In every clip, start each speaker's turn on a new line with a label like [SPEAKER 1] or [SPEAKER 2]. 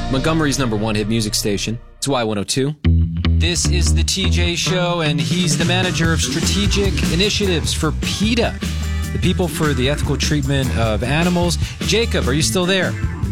[SPEAKER 1] Montgomery's number one hit music station. It's Y102. This is the TJ Show, and he's the manager of strategic initiatives for PETA, the People for the Ethical Treatment of Animals. Jacob, are you still there?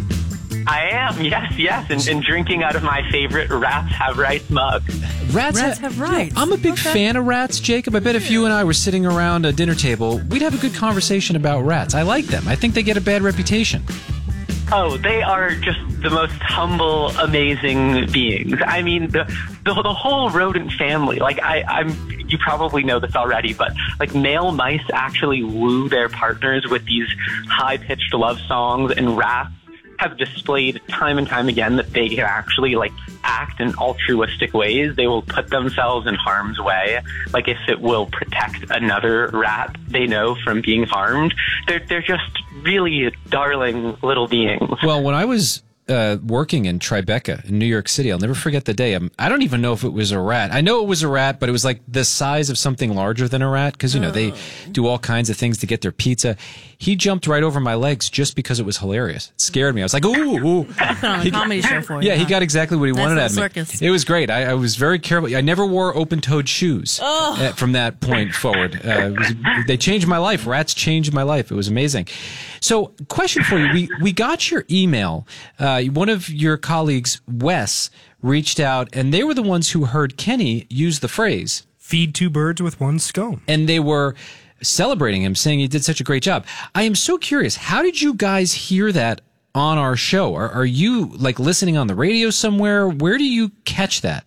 [SPEAKER 2] I am, yes, and drinking out of my favorite Rats Have Rights mug.
[SPEAKER 1] Rats have rights. I'm a big fan of rats, Jacob. I bet if you and I were sitting around a dinner table, we'd have a good conversation about rats. I like them. I think they get a bad reputation.
[SPEAKER 2] Oh, they are just the most humble, amazing beings. I mean, the whole rodent family. Like you probably know this already, but like male mice actually woo their partners with these high-pitched love songs, and rats have displayed time and time again that they can actually like act in altruistic ways. They will put themselves in harm's way, like if it will protect another rat they know from being harmed. They're just really darling little beings.
[SPEAKER 1] Well, when I was working in Tribeca in New York City, I'll never forget the day. I don't even know if it was a rat. I know it was a rat, but it was like the size of something larger than a rat because, you know, they do all kinds of things to get their pizza. He jumped right over my legs just because it was hilarious. It scared me. I was like, ooh.
[SPEAKER 3] Put on a comedy show for you.
[SPEAKER 1] Yeah, he got exactly what he wanted out of me.
[SPEAKER 3] Circus.
[SPEAKER 1] It was great. I was very careful. I never wore open-toed shoes from that point forward. They changed my life. Rats changed my life. It was amazing. So, question for you. We got your email. One of your colleagues, Wes, reached out, and they were the ones who heard Kenny use the phrase,
[SPEAKER 4] "Feed two birds with one stone."
[SPEAKER 1] And they were celebrating him, saying he did such a great job. I am so curious, how did you guys hear that on our show? Are you like listening on the radio somewhere? Where do you catch that?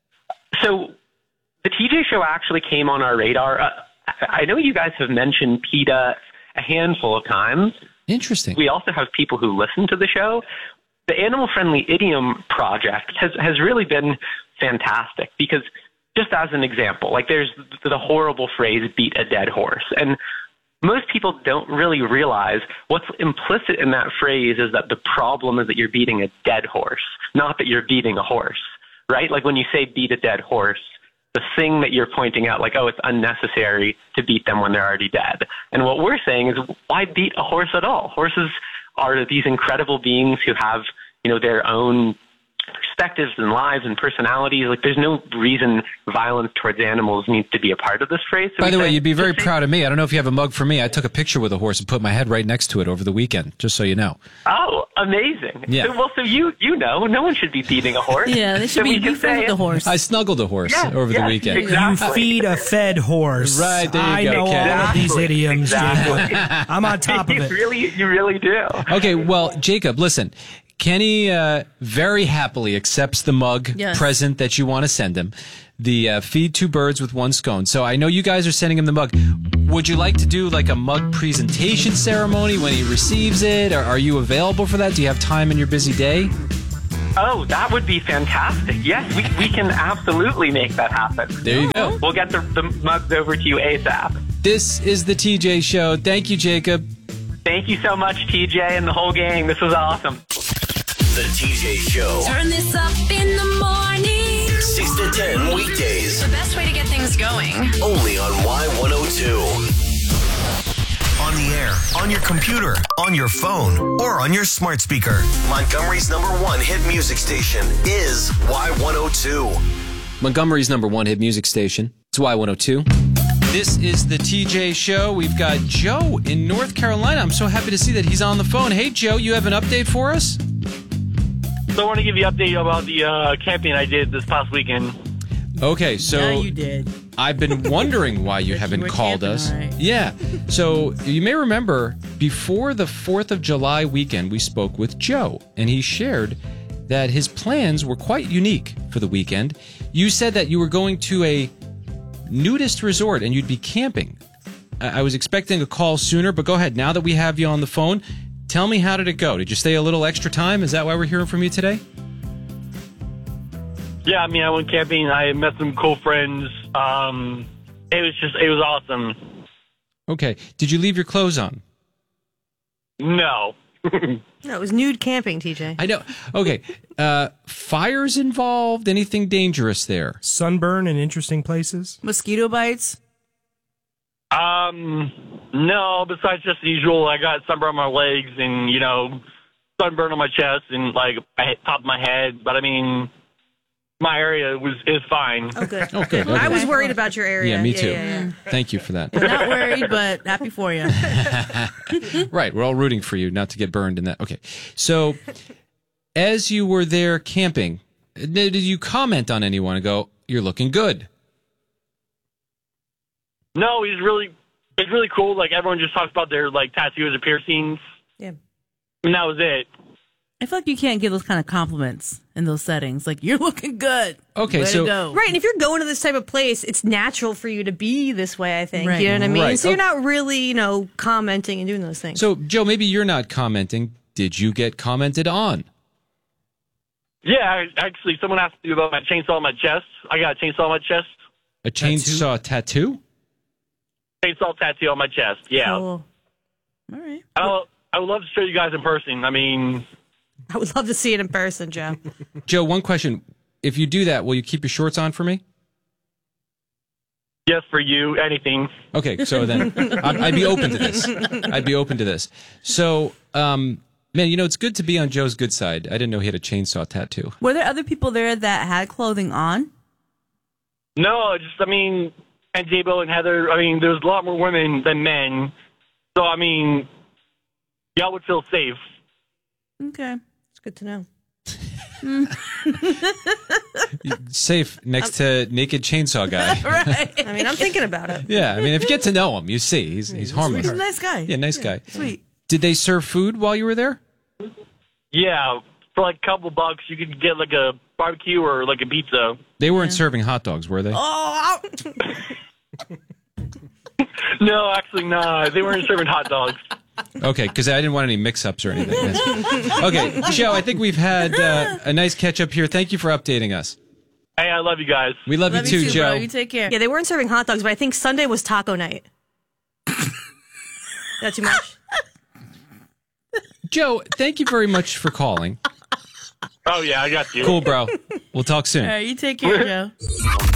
[SPEAKER 2] So the TJ Show actually came on our radar. I know you guys have mentioned PETA a handful of times.
[SPEAKER 1] Interesting.
[SPEAKER 2] We also have people who listen to the show. The Animal Friendly Idiom Project has really been fantastic because, just as an example, like there's the horrible phrase, beat a dead horse. And most people don't really realize what's implicit in that phrase is that the problem is that you're beating a dead horse, not that you're beating a horse, right? Like when you say beat a dead horse, the thing that you're pointing out, like, oh, it's unnecessary to beat them when they're already dead. And what we're saying is, why beat a horse at all? Horses are these incredible beings who have, you know, their own perspectives and lives and personalities. Like, there's no reason violence towards animals needs to be a part of this phrase. So
[SPEAKER 1] by the way, you'd be very proud of me. I don't know if you have a mug for me. I took a picture with a horse and put my head right next to it over the weekend, just so you know.
[SPEAKER 2] Oh, amazing.
[SPEAKER 1] Yeah.
[SPEAKER 2] So you know, no one should be beating a horse.
[SPEAKER 3] Yeah, they should be friends with the horse.
[SPEAKER 1] I snuggled a horse over the weekend.
[SPEAKER 2] Exactly.
[SPEAKER 4] You feed a fed horse.
[SPEAKER 1] Right, there you go,
[SPEAKER 4] I know
[SPEAKER 1] Ken.
[SPEAKER 4] all of these idioms, Jacob. I'm on top of it.
[SPEAKER 2] You really do.
[SPEAKER 1] Okay, well, Jacob, listen. Kenny very happily accepts the mug present that you want to send him, the Feed Two Birds with One Scone. So I know you guys are sending him the mug. Would you like to do like a mug presentation ceremony when he receives it? Or are you available for that? Do you have time in your busy day?
[SPEAKER 2] Oh, that would be fantastic. Yes, we can absolutely make that happen.
[SPEAKER 1] There you go.
[SPEAKER 2] We'll get the mugs over to you ASAP.
[SPEAKER 1] This is the TJ Show. Thank you, Jacob.
[SPEAKER 2] Thank you so much, TJ and the whole gang. This was awesome.
[SPEAKER 5] The TJ Show.
[SPEAKER 6] Turn this up in the morning.
[SPEAKER 5] 6 to 10 weekdays.
[SPEAKER 6] The best way to get things going.
[SPEAKER 5] Only on Y102. On the air, on your computer, on your phone, or on your smart speaker. Montgomery's number one hit music station is Y102.
[SPEAKER 1] Montgomery's number one hit music station. It's Y102. This is the TJ Show. We've got Joe in North Carolina. I'm so happy to see that he's on the phone. Hey, Joe, you have an update for us?
[SPEAKER 7] So I want to give you an update about the camping I did this past weekend.
[SPEAKER 1] Okay, so
[SPEAKER 3] Yeah, you did.
[SPEAKER 1] I've been wondering why you haven't called us.
[SPEAKER 3] right.
[SPEAKER 1] Yeah, so you may remember before the 4th of July weekend, we spoke with Joe, and he shared that his plans were quite unique for the weekend. You said that you were going to a nudist resort and you'd be camping. I was expecting a call sooner, but go ahead. Now that we have you on the phone, tell me, how did it go? Did you stay a little extra time? Is that why we're hearing from you today?
[SPEAKER 7] Yeah, I mean, I went camping. I met some cool friends. It was awesome.
[SPEAKER 1] Okay. Did you leave your clothes on?
[SPEAKER 7] No.
[SPEAKER 8] No, it was nude camping, TJ.
[SPEAKER 1] I know. Okay. Fires involved? Anything dangerous there?
[SPEAKER 4] Sunburn in interesting places.
[SPEAKER 3] Mosquito bites?
[SPEAKER 7] No, besides just the usual, I got sunburn on my legs and, sunburn on my chest and like top of my head, but I mean, my area is fine.
[SPEAKER 8] Oh, good.
[SPEAKER 1] Oh, good.
[SPEAKER 8] I
[SPEAKER 1] Okay.
[SPEAKER 8] was worried about your area.
[SPEAKER 1] Yeah, me too.
[SPEAKER 8] Yeah.
[SPEAKER 1] Thank you for that.
[SPEAKER 3] We're not worried, but happy for you.
[SPEAKER 1] Right, we're all rooting for you not to get burned in that. Okay, so as you were there camping, did you comment on anyone and go, "You're looking good"?
[SPEAKER 7] No, it's really cool. Like everyone just talks about their like tattoos or piercings.
[SPEAKER 8] Yeah.
[SPEAKER 7] And that was it.
[SPEAKER 3] I feel like you can't give those kind of compliments in those settings. Like, you're looking good.
[SPEAKER 1] Okay,
[SPEAKER 3] Way
[SPEAKER 1] so
[SPEAKER 3] to go.
[SPEAKER 8] Right, and if you're going to this type of place, it's natural for you to be this way, I think.
[SPEAKER 3] Right.
[SPEAKER 8] You know what I mean?
[SPEAKER 1] Right.
[SPEAKER 8] So you're not really, commenting and doing those things.
[SPEAKER 1] So Joe, maybe you're not commenting. Did you get commented on?
[SPEAKER 7] Yeah, actually, someone asked me about my chainsaw on my chest. I got a chainsaw on my chest.
[SPEAKER 1] A chainsaw tattoo?
[SPEAKER 7] Chainsaw tattoo on my chest. Yeah.
[SPEAKER 8] Cool.
[SPEAKER 3] All right.
[SPEAKER 7] I would love to show you guys in person. I mean,
[SPEAKER 8] I would love to see it in person, Joe.
[SPEAKER 1] Joe, one question. If you do that, will you keep your shorts on for me?
[SPEAKER 7] yes, for you, anything.
[SPEAKER 1] Okay, so then I'd be open to this. I'd be open to this. So, man, it's good to be on Joe's good side. I didn't know he had a chainsaw tattoo.
[SPEAKER 3] Were there other people there that had clothing on?
[SPEAKER 7] No, and J-Bo and Heather, there's a lot more women than men. So, y'all would feel safe.
[SPEAKER 3] Okay.
[SPEAKER 8] It's good to know.
[SPEAKER 1] Safe next to naked chainsaw guy.
[SPEAKER 3] Right.
[SPEAKER 8] I'm thinking about it.
[SPEAKER 1] Yeah, if you get to know him, you see he's harmless.
[SPEAKER 3] He's a nice guy.
[SPEAKER 1] Yeah, nice guy.
[SPEAKER 3] Sweet.
[SPEAKER 1] Did they serve food while you were there?
[SPEAKER 7] Yeah, for like a couple bucks, you could get like a barbecue or like a pizza.
[SPEAKER 1] They weren't serving hot dogs, were they?
[SPEAKER 3] Oh,
[SPEAKER 7] No, actually, no. They weren't serving hot dogs.
[SPEAKER 1] Okay, because I didn't want any mix-ups or anything. Okay, Joe, I think we've had a nice catch-up here. Thank you for updating us.
[SPEAKER 7] Hey, I love you guys.
[SPEAKER 1] We love you too, Joe.
[SPEAKER 3] Bro. You take care.
[SPEAKER 8] Yeah, they weren't serving hot dogs, but I think Sunday was taco night. Not too much?
[SPEAKER 1] Joe, thank you very much for calling.
[SPEAKER 7] Oh, yeah, I got you.
[SPEAKER 1] Cool, bro. We'll talk soon.
[SPEAKER 3] All right, you take care, Joe.